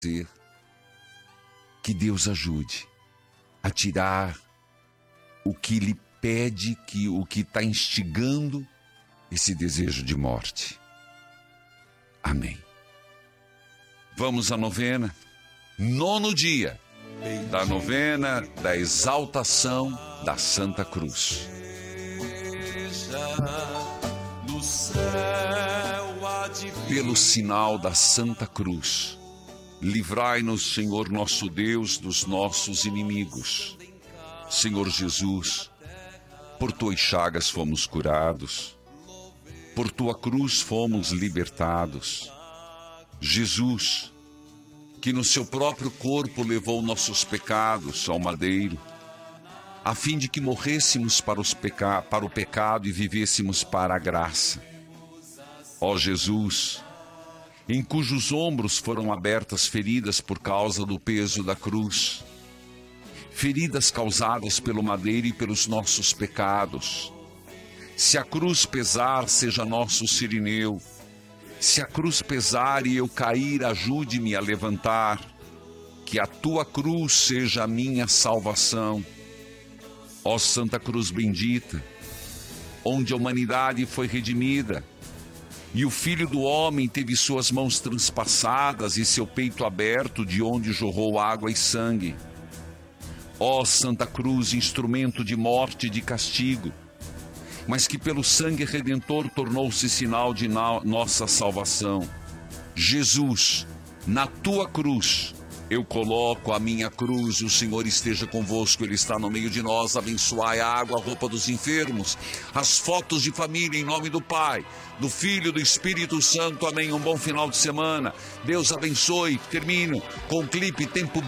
que Deus ajude a tirar o que lhe pede, o que está instigando esse desejo de morte. Amém. Vamos à novena, 9º dia da novena da exaltação da Santa Cruz. Pelo sinal da Santa Cruz, livrai-nos, Senhor nosso Deus, dos nossos inimigos. Senhor Jesus, por tuas chagas fomos curados, por tua cruz fomos libertados. Jesus, que no seu próprio corpo levou nossos pecados ao madeiro, a fim de que morrêssemos para o pecado e vivêssemos para a graça. Ó Jesus, em cujos ombros foram abertas feridas por causa do peso da cruz, feridas causadas pelo madeiro e pelos nossos pecados. Se a cruz pesar, seja nosso cirineu. Se a cruz pesar e eu cair, ajude-me a levantar. Que a tua cruz seja a minha salvação. Ó Santa Cruz bendita, onde a humanidade foi redimida, e o Filho do Homem teve suas mãos transpassadas e seu peito aberto, de onde jorrou água e sangue. Ó Santa Cruz, instrumento de morte e de castigo, mas que pelo sangue redentor tornou-se sinal de nossa salvação. Jesus, na tua cruz, eu coloco a minha cruz. O Senhor esteja convosco, Ele está no meio de nós. Abençoai a água, a roupa dos enfermos, as fotos de família, em nome do Pai, do Filho e do Espírito Santo. Amém. Um bom final de semana. Deus abençoe. Termino com o clipe Templo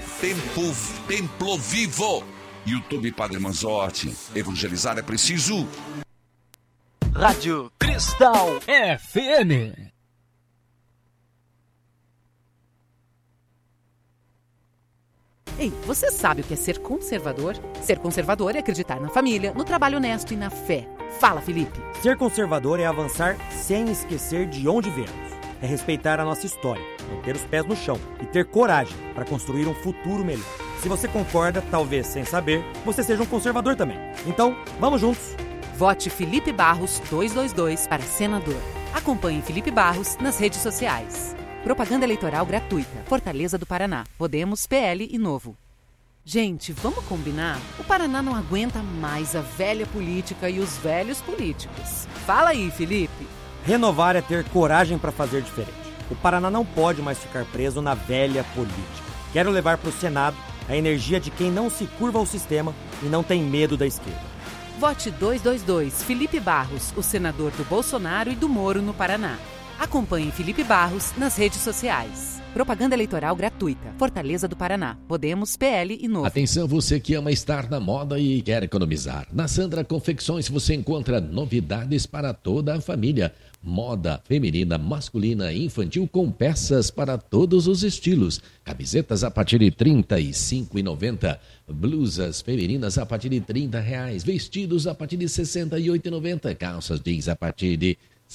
Vivo. YouTube Padre Manzotti. Evangelizar é preciso. Rádio Cristal FM. Ei, você sabe o que é ser conservador? Ser conservador é acreditar na família, no trabalho honesto e na fé. Fala, Felipe. Ser conservador é avançar sem esquecer de onde viemos. É respeitar a nossa história, manter os pés no chão e ter coragem para construir um futuro melhor. Se você concorda, talvez sem saber, você seja um conservador também. Então, vamos juntos. Vote Felipe Barros 222 para senador. Acompanhe Felipe Barros nas redes sociais. Propaganda eleitoral gratuita. Fortaleza do Paraná. Podemos, PL e Novo. Gente, vamos combinar? O Paraná não aguenta mais a velha política e os velhos políticos. Fala aí, Felipe. Renovar é ter coragem para fazer diferente. O Paraná não pode mais ficar preso na velha política. Quero levar para o Senado a energia de quem não se curva ao sistema e não tem medo da esquerda. Vote 222 Felipe Barros, o senador do Bolsonaro e do Moro no Paraná. Acompanhe Felipe Barros nas redes sociais. Propaganda eleitoral gratuita. Fortaleza do Paraná. Podemos, PL e Novo. Atenção, você que ama estar na moda e quer economizar. Na Sandra Confecções você encontra novidades para toda a família. Moda feminina, masculina e infantil com peças para todos os estilos. Camisetas a partir de R$ 35,90. Blusas femininas a partir de R$ 30. Vestidos a partir de R$ 68,90. Calças jeans a partir de R$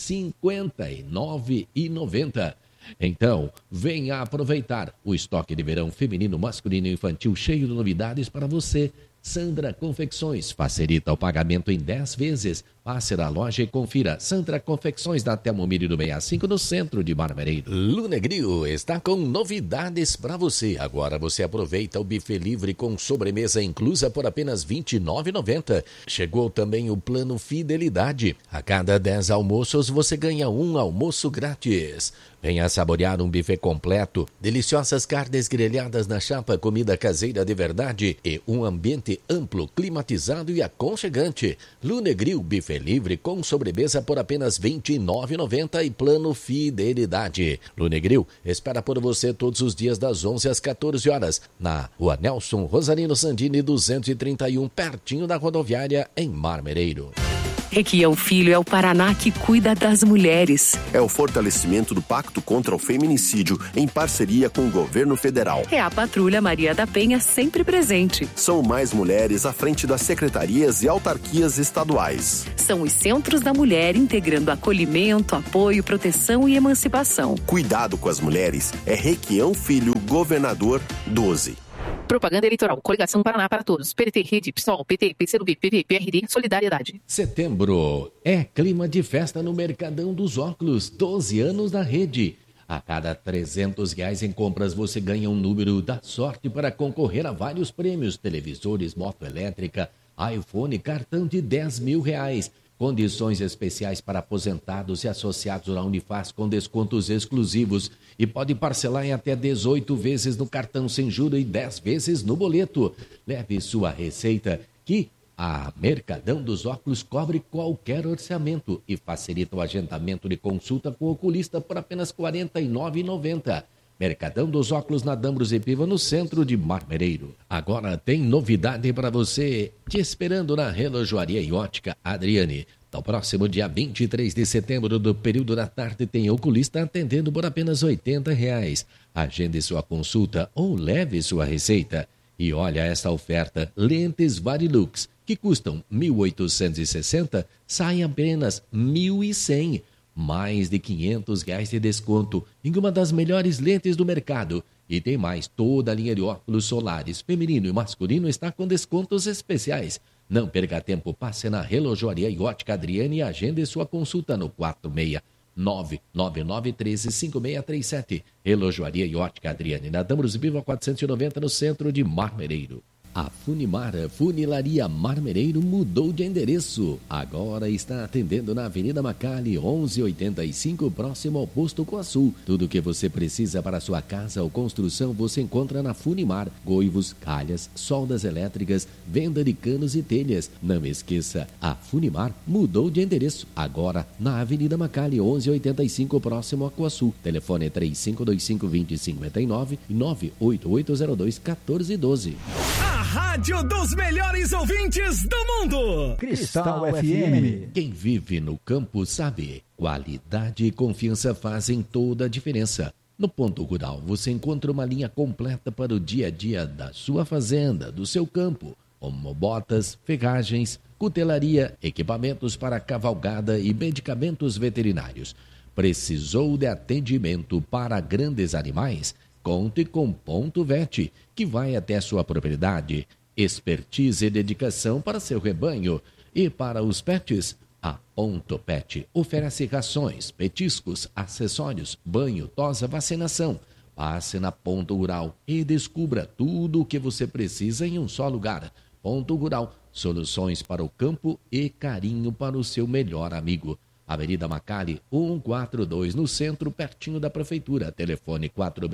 59,90. Então, venha aproveitar o estoque de verão feminino, masculino e infantil cheio de novidades para você. Sandra Confecções facilita o pagamento em 10 vezes. Passe na loja e confira. Sandra Confecções da Telmomírio do 65 no centro de Marmereiro. Lunegril está com novidades para você. Agora você aproveita o buffet livre com sobremesa inclusa por apenas R$ 29,90. Chegou também o plano Fidelidade. A cada 10 almoços você ganha um almoço grátis. Venha saborear um buffet completo, deliciosas carnes grelhadas na chapa, comida caseira de verdade e um ambiente amplo, climatizado e aconchegante. Lunegril buffet livre com sobremesa por apenas R$ 29,90 e plano Fidelidade. Lunegril espera por você todos os dias das 11 às 14 horas na Rua Nelson Rosarino Sandini 231, pertinho da rodoviária em Marmereiro. Requião Filho é o Paraná que cuida das mulheres. É o fortalecimento do Pacto contra o Feminicídio em parceria com o governo federal. É a Patrulha Maria da Penha sempre presente. São mais mulheres à frente das secretarias e autarquias estaduais. São os Centros da Mulher integrando acolhimento, apoio, proteção e emancipação. Cuidado com as mulheres é Requião Filho, governador 12. Propaganda eleitoral. Coligação Paraná para Todos. PDT, Rede, PSOL, PT, PCdoB, PV, PRD, Solidariedade. Setembro é clima de festa no Mercadão dos Óculos. 12 anos na rede. A cada R$300 em compras você ganha um número da sorte para concorrer a vários prêmios. Televisores, moto elétrica, iPhone, cartão de R$10 mil. Condições especiais para aposentados e associados à Unifaz com descontos exclusivos e pode parcelar em até 18 vezes no cartão sem juros e 10 vezes no boleto. Leve sua receita que a Mercadão dos Óculos cobre qualquer orçamento e facilita o agendamento de consulta com o oculista por apenas R$ 49,90. Mercadão dos Óculos na Dambros e Piva, no centro de Marmereiro. Agora tem novidade para você, te esperando na Relojoaria e Ótica Adriane. No próximo dia 23 de setembro, do período da tarde, tem oculista atendendo por apenas R$ 80. Agende sua consulta ou leve sua receita. E olha essa oferta, lentes Varilux, que custam R$ 1.860, saem apenas R$ 1.100. Mais de R$ 500 de desconto em uma das melhores lentes do mercado. E tem mais, toda a linha de óculos solares, feminino e masculino está com descontos especiais. Não perca tempo, passe na Relojoaria e Ótica Adriane e agende sua consulta no 469-9913-5637. Relojoaria e Ótica Adriane, na Dambros e Piva 490, no centro de Marmereiro. A Funimar, Funilaria Marmereiro, mudou de endereço. Agora está atendendo na Avenida Macali, 1185, próximo ao Posto Coaçu. Tudo o que você precisa para sua casa ou construção você encontra na Funimar. Goivos, calhas, soldas elétricas, venda de canos e telhas. Não esqueça, a Funimar mudou de endereço. Agora na Avenida Macali, 1185, próximo ao Coaçu. Telefone 3525-2059 e 98802-1412. Rádio dos melhores ouvintes do mundo. Cristal FM. Quem vive no campo sabe. Qualidade e confiança fazem toda a diferença. No Ponto Rural você encontra uma linha completa para o dia a dia da sua fazenda, do seu campo, como botas, ferragens, cutelaria, equipamentos para cavalgada e medicamentos veterinários. Precisou de atendimento para grandes animais? Conte com Ponto Vet, que vai até sua propriedade. Expertise e dedicação para seu rebanho. E para os pets, a Ponto Pet oferece rações, petiscos, acessórios, banho, tosa, vacinação. Passe na Ponto Rural e descubra tudo o que você precisa em um só lugar. Ponto Rural, soluções para o campo e carinho para o seu melhor amigo. Avenida Macali, 142, no centro, pertinho da Prefeitura. Telefone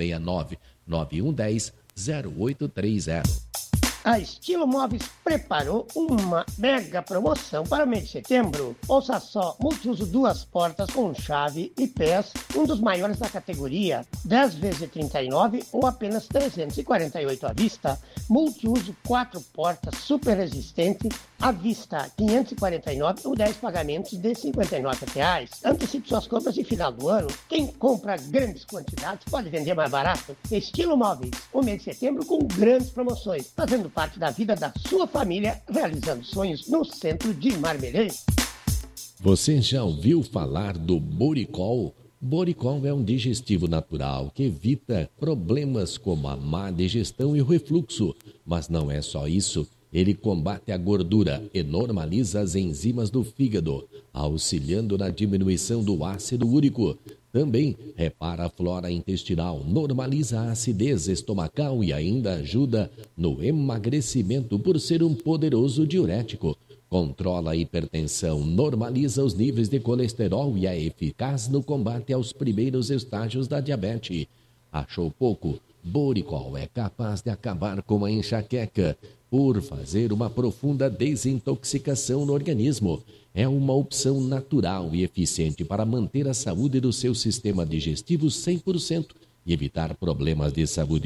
469-9110-0830. A Estilo Móveis preparou uma mega promoção para o mês de setembro. Ouça só, multiuso 2 portas com chave e pés, um dos maiores da categoria, 10 vezes de 39 ou apenas 348 à vista. Multiuso 4 portas super resistente, à vista 549 ou 10 pagamentos de R$ 59. Antecipe suas compras de final do ano. Quem compra grandes quantidades pode vender mais barato. Estilo Móveis, o mês de setembro com grandes promoções, fazendo parte da vida da sua família, realizando sonhos no centro de Marmereiro. Você já ouviu falar do Boricol? Boricol é um digestivo natural que evita problemas como a má digestão e o refluxo. Mas não é só isso. Ele combate a gordura e normaliza as enzimas do fígado, auxiliando na diminuição do ácido úrico. Também repara a flora intestinal, normaliza a acidez estomacal e ainda ajuda no emagrecimento por ser um poderoso diurético. Controla a hipertensão, normaliza os níveis de colesterol e é eficaz no combate aos primeiros estágios da diabetes. Achou pouco? Boricol é capaz de acabar com a enxaqueca por fazer uma profunda desintoxicação no organismo. É uma opção natural e eficiente para manter a saúde do seu sistema digestivo 100% e evitar problemas de saúde.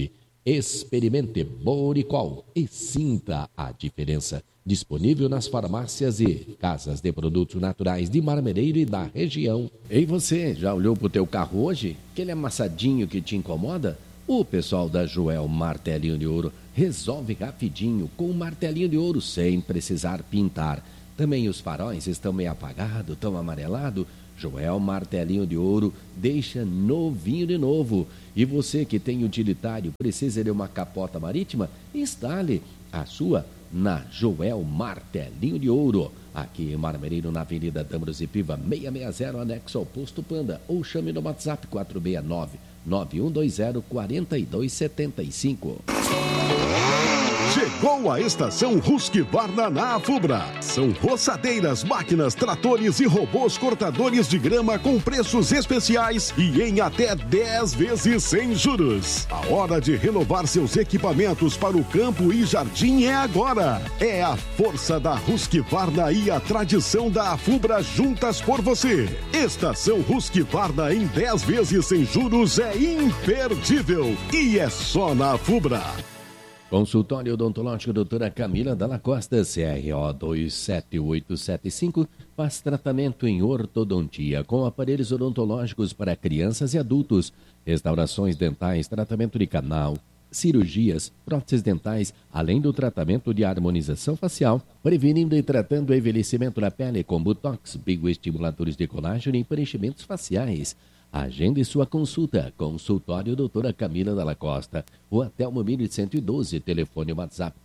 Experimente Boricol e sinta a diferença. Disponível nas farmácias e casas de produtos naturais de Marmereiro e da região. E você, já olhou pro teu carro hoje? Aquele amassadinho que te incomoda? O pessoal da Joel Martelinho de Ouro resolve rapidinho com o martelinho de ouro sem precisar pintar. Também os faróis estão meio apagados, estão amarelados. Joel Martelinho de Ouro deixa novinho de novo. E você que tem utilitário, precisa de uma capota marítima? Instale a sua na Joel Martelinho de Ouro. Aqui em Marmereiro, na Avenida Dâmaros e Piva, 660, anexo ao Posto Panda. Ou chame no WhatsApp 469-9120-4275. Chegou a estação Husqvarna na Afubra. São roçadeiras, máquinas, tratores e robôs cortadores de grama com preços especiais e em até 10 vezes sem juros. A hora de renovar seus equipamentos para o campo e jardim é agora. É a força da Husqvarna e a tradição da Afubra juntas por você. Estação Husqvarna em 10 vezes sem juros é imperdível e é só na Afubra. Consultório Odontológico Doutora Camila Dalla Costa, CRO 27875, faz tratamento em ortodontia com aparelhos odontológicos para crianças e adultos, restaurações dentais, tratamento de canal, cirurgias, próteses dentais, além do tratamento de harmonização facial, prevenindo e tratando o envelhecimento da pele com botox, bioestimuladores de colágeno e preenchimentos faciais. Agende sua consulta. Consultório Doutora Camila Dalla Costa. Rua Telmo 1112, telefone WhatsApp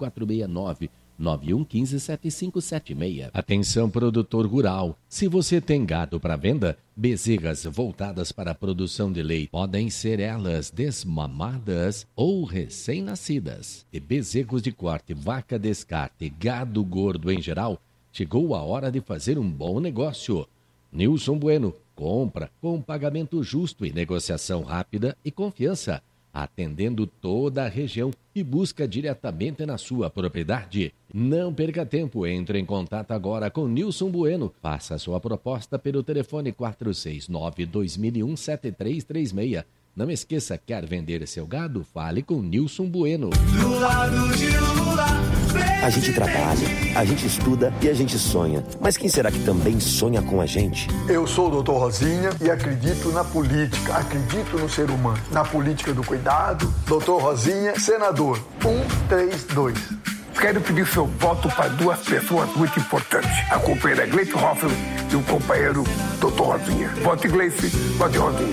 469-9115-7576. Atenção, produtor rural. Se você tem gado para venda, bezerras voltadas para a produção de leite podem ser elas desmamadas ou recém-nascidas. E bezerros de corte, vaca descarte, gado gordo em geral, chegou a hora de fazer um bom negócio. Nilson Bueno, compra com pagamento justo e negociação rápida e confiança, atendendo toda a região e busca diretamente na sua propriedade. Não perca tempo, entre em contato agora com Nilson Bueno. Faça sua proposta pelo telefone 469-2001-7336. Não esqueça, quer vender seu gado? Fale com Nilson Bueno. Do lado de Lula, a gente trabalha, a gente estuda e a gente sonha. Mas quem será que também sonha com a gente? Eu sou o Dr. Rosinha e acredito na política, acredito no ser humano, na política do cuidado. Dr. Rosinha, senador, 132. Quero pedir seu voto para duas pessoas muito importantes. A companheira Gleice Hoffmann e o companheiro Dr. Rosinha. Vote Gleice, vote Rosinha.